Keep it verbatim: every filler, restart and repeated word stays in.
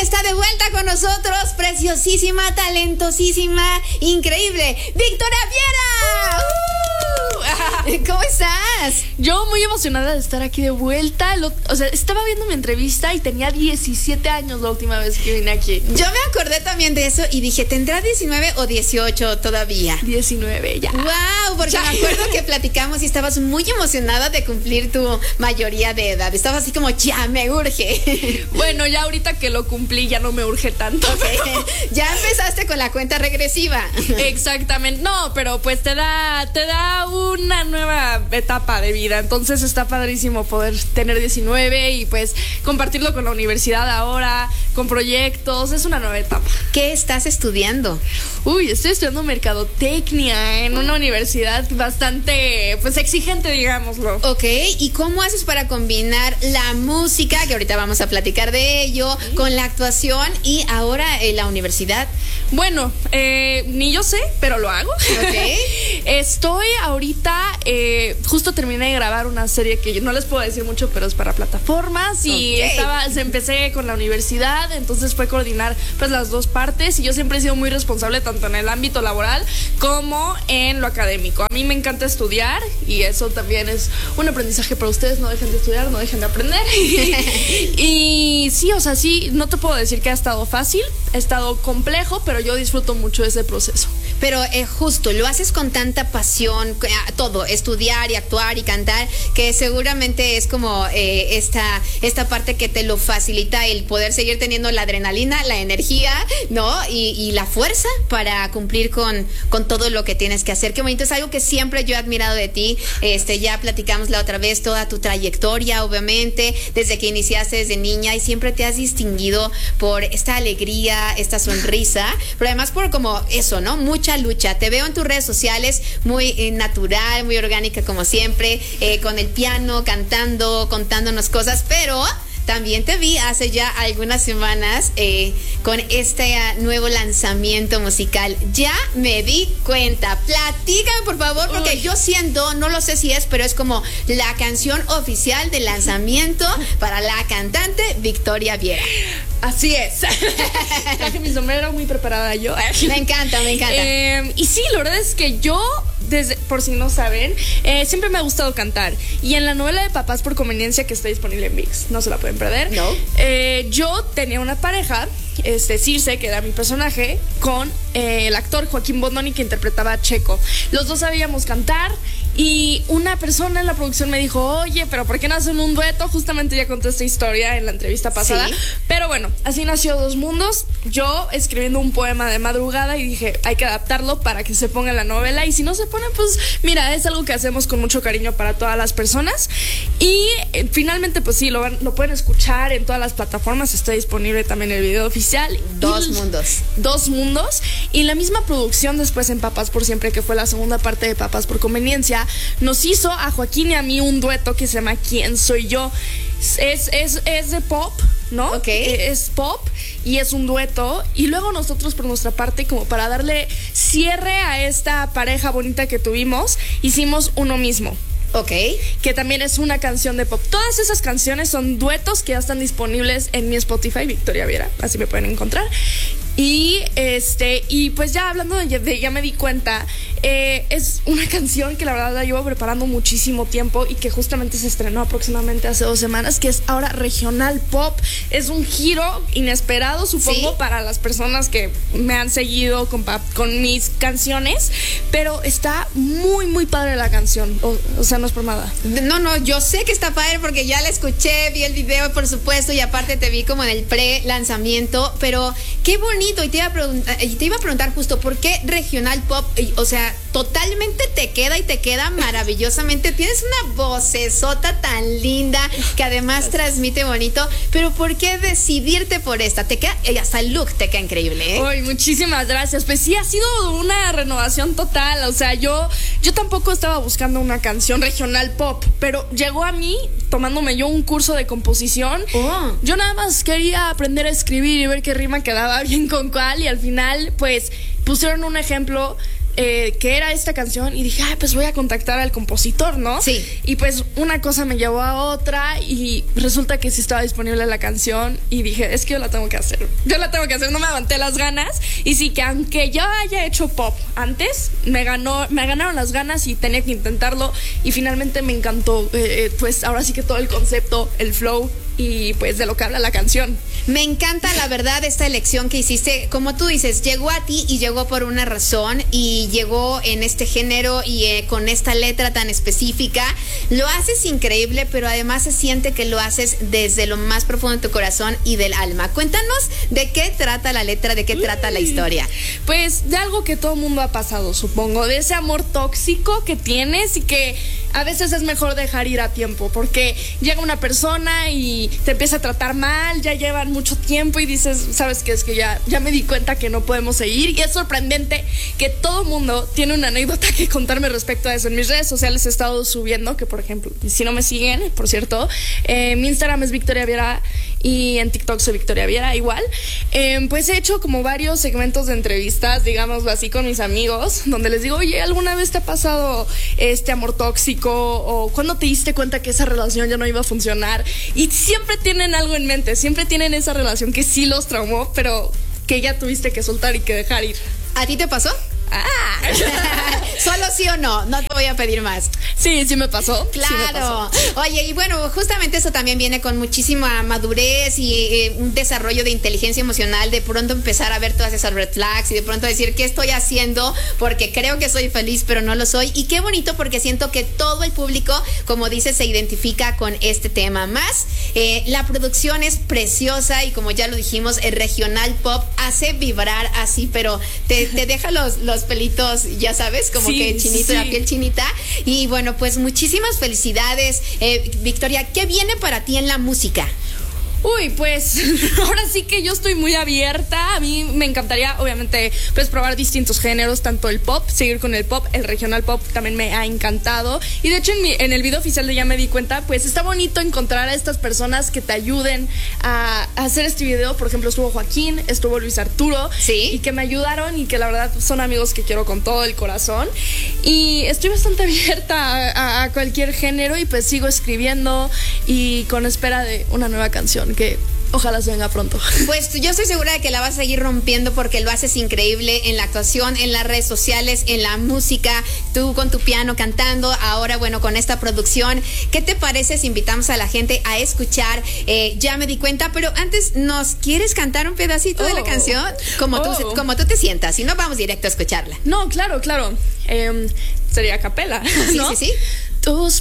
está de vuelta con nosotros, preciosísima, talentosísima, increíble, Victoria Viera. Uh, ¿Cómo estás? Yo muy emocionada de estar aquí de vuelta. Lo, o sea, estaba viendo mi entrevista y tenía diecisiete años la última vez que vine aquí. Yo me acordé también de eso y dije, ¿tendrá diecinueve o dieciocho todavía? diecinueve ya. Wow, porque ya. Me acuerdo que platicamos y estabas muy emocionada de cumplir tu mayoría de edad. Estabas así como, ya me urge. Bueno, ya ahorita que lo cumplí ya no me urge tanto. Okay. Ya empezaste con la cuenta regresiva. Exactamente. No, pero pues te da, te da una nueva etapa de vida. Entonces está padrísimo poder tener diecinueve y pues compartirlo con la universidad ahora, con proyectos. Es una nueva etapa. ¿Qué estás estudiando? Uy, estoy estudiando mercadotecnia en una universidad bastante, pues, exigente, digámoslo. Ok, ¿y cómo haces para combinar la música, que ahorita vamos a platicar de ello, ¿sí?, con la actuación y ahora eh, la universidad? Bueno, eh, ni yo sé, pero lo hago. Ok. Estoy ahorita, eh, justo terminé de grabar una serie que no les puedo decir mucho, pero es para plataformas. Y okay, estaba, se empecé con la universidad, entonces fue coordinar pues las dos partes. Y yo siempre he sido muy responsable tanto en el ámbito laboral como en lo académico. A mí me encanta estudiar y eso también es un aprendizaje para ustedes. No dejen de estudiar, no dejen de aprender. Y sí, o sea, sí, no te puedo decir que ha estado fácil, ha estado complejo, pero yo disfruto mucho de ese proceso. Pero eh, justo, lo haces con tanta pasión, todo, estudiar y actuar y cantar, que seguramente es como eh, esta, esta parte que te lo facilita el poder seguir teniendo la adrenalina, la energía, ¿no? Y, y la fuerza para cumplir con, con todo lo que tienes que hacer. Qué bonito, es algo que siempre yo he admirado de ti. Este, ya platicamos la otra vez toda tu trayectoria, obviamente, desde que iniciaste desde niña, y siempre te has distinguido por esta alegría, esta sonrisa, pero además por como eso, ¿no? Mucha lucha. Te veo en tus redes sociales muy eh, natural, muy orgánica como siempre, eh, con el piano, cantando, contándonos cosas, pero también te vi hace ya algunas semanas eh, con este uh, nuevo lanzamiento musical. Ya me di cuenta. Platícame, por favor, porque Uy. yo siento, no lo sé si es, pero es como la canción oficial de lanzamiento para la cantante Victoria Viera. Así es. Traje mi sombrero, muy preparada yo. Me encanta, me encanta. Eh, y sí, la verdad es que yo, desde, por si no saben, eh, siempre me ha gustado cantar. Y en la novela de Papás por Conveniencia, que está disponible en ViX, no se la pueden perder. No. Eh, yo tenía una pareja, este Circe, que era mi personaje, con eh, el actor Joaquín Bondoni, que interpretaba a Checo. Los dos sabíamos cantar. Y una persona en la producción me dijo, oye, pero ¿por qué no hacen un dueto? Justamente ya conté esta historia en la entrevista pasada. ¿Sí? Pero bueno, así nació Dos Mundos. Yo escribiendo un poema de madrugada y dije, hay que adaptarlo para que se ponga en la novela. Y si no se pone, pues mira, es algo que hacemos con mucho cariño para todas las personas. Y eh, finalmente, pues sí, lo, lo pueden escuchar en todas las plataformas. Está disponible también el video oficial. Dos y, Mundos. Dos Mundos. Y la misma producción después en Papás por Siempre, que fue la segunda parte de Papás por Conveniencia, nos hizo a Joaquín y a mí un dueto que se llama ¿Quién soy yo? Es, es, es de pop, ¿no? Ok. Es pop y es un dueto. Y luego nosotros, por nuestra parte, como para darle cierre a esta pareja bonita que tuvimos, hicimos Uno Mismo. Ok. Que también es una canción de pop. Todas esas canciones son duetos que ya están disponibles en mi Spotify, Victoria Viera, así me pueden encontrar. Y este, y pues ya hablando de, de ya me di cuenta, eh, es una canción que la verdad la llevo preparando muchísimo tiempo y que justamente se estrenó aproximadamente hace dos semanas, que es ahora regional pop. Es un giro inesperado, supongo, ¿sí?, para las personas que me han seguido con, con mis canciones, pero está muy, muy padre la canción. O, o sea, no es por nada. No, no, yo sé que está padre porque ya la escuché, vi el video, por supuesto, y aparte te vi como en el pre-lanzamiento, pero qué bonito. Y te iba a preguntar, te iba a preguntar justo por qué regional pop, o sea, totalmente te queda y te queda maravillosamente. Tienes una vocesota tan linda que además transmite bonito, pero ¿por qué decidirte por esta? Te queda, hasta el look te queda increíble, ¿eh? Uy, muchísimas gracias. Pues sí, ha sido una renovación total. O sea, yo, yo tampoco estaba buscando una canción regional pop, pero llegó a mí tomándome yo un curso de composición. Oh. Yo nada más quería aprender a escribir y ver qué rima quedaba bien con cuál, y al final, pues, pusieron un ejemplo eh, que era esta canción y dije, ay, pues voy a contactar al compositor, ¿no? Sí. Y pues una cosa me llevó a otra y resulta que sí estaba disponible la canción y dije, es que yo la tengo que hacer. Yo la tengo que hacer, no me aguanté las ganas. Y sí, que aunque yo haya hecho pop antes, me ganó, me ganaron las ganas y tenía que intentarlo y finalmente me encantó. Eh, pues ahora sí que todo el concepto, el flow y pues de lo que habla la canción. Me encanta, la verdad, esta elección que hiciste. Como tú dices, llegó a ti y llegó por una razón y llegó en este género y eh, con esta letra tan específica. Lo haces increíble, pero además se siente que lo haces desde lo más profundo de tu corazón y del alma. Cuéntanos de qué trata la letra, de qué trata la historia. Pues de algo que todo el mundo ha pasado, supongo, de ese amor tóxico que tienes y que a veces es mejor dejar ir a tiempo, porque llega una persona y te empieza a tratar mal, ya llevan mucho tiempo y dices, ¿sabes qué? Es que ya, ya me di cuenta que no podemos seguir. Y es sorprendente que todo mundo tiene una anécdota que contarme respecto a eso. En mis redes sociales he estado subiendo, que por ejemplo, si no me siguen, por cierto, eh, mi Instagram es Victoria Viera y en TikTok soy Victoria Viera igual. Eh, pues he hecho como varios segmentos de entrevistas, digámoslo así, con mis amigos, donde les digo, oye, ¿alguna vez te ha pasado este amor tóxico? ¿O cuándo te diste cuenta que esa relación ya no iba a funcionar? Y siempre tienen algo en mente, siempre tienen esa relación que sí los traumó, pero que ya tuviste que soltar y que dejar ir. ¿A ti te pasó? Ah. Solo sí o no, no te voy a pedir más. Sí, sí me pasó. Claro. Sí me pasó. Oye, y bueno, justamente eso también viene con muchísima madurez y eh, un desarrollo de inteligencia emocional, de pronto empezar a ver todas esas red flags y de pronto decir, ¿qué estoy haciendo? Porque creo que soy feliz, pero no lo soy. Y qué bonito, porque siento que todo el público, como dices, se identifica con este tema. Más, eh, la producción es preciosa y como ya lo dijimos, el regional pop hace vibrar así, pero te, te deja los, los pelitos, ya sabes, como sí, que chinito, sí. La piel chinita. Y bueno, pues muchísimas felicidades, eh, Victoria. ¿Qué viene para ti en la música? Uy, pues ahora sí que yo estoy muy abierta. A mí me encantaría, obviamente, pues probar distintos géneros, tanto el pop, seguir con el pop, el regional pop también me ha encantado. Y de hecho en, mi, en el video oficial de Ya Me Di Cuenta, pues está bonito encontrar a estas personas que te ayuden a, a hacer este video. Por ejemplo, estuvo Joaquín, estuvo Luis Arturo, ¿sí? Y que me ayudaron y que la verdad son amigos que quiero con todo el corazón. Y estoy bastante abierta a, a, a cualquier género y pues sigo escribiendo y con espera de una nueva canción que ojalá se venga pronto. Pues yo estoy segura de que la vas a seguir rompiendo porque lo haces increíble en la actuación, en las redes sociales, en la música, tú con tu piano cantando, ahora bueno con esta producción. ¿Qué te parece si invitamos a la gente a escuchar eh, Ya Me Di Cuenta? Pero antes, ¿nos quieres cantar un pedacito oh. de la canción? Como, oh. tú, como tú te sientas, si no vamos directo a escucharla. No, claro, claro. Eh, sería a capela, sí, ¿no? Sí, sí, sí. Tus